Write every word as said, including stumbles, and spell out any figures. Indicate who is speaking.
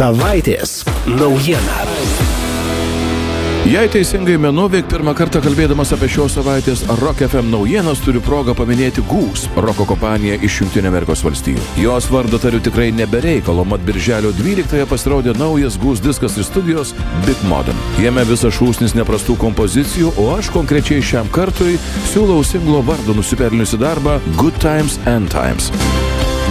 Speaker 1: Savaitės naujiena.
Speaker 2: Jei teisingai menu, veik pirmą kartą kalbėdamas apie šios savaitės Rock F M naujienas turiu progą paminėti Goose, roko kompaniją iš Jungtinių Amerikos valstijų. Jos vardą tariu tikrai nebereikalo, mat birželio dvyliktąją pasirodė naujas Goose diskas iš studijos Big Modern. Jame visas šūsnis neprastų kompozicijų, o aš konkrečiai šiam kartui siūlau singlo vardu nusipelniusi darbą Good Times and Times.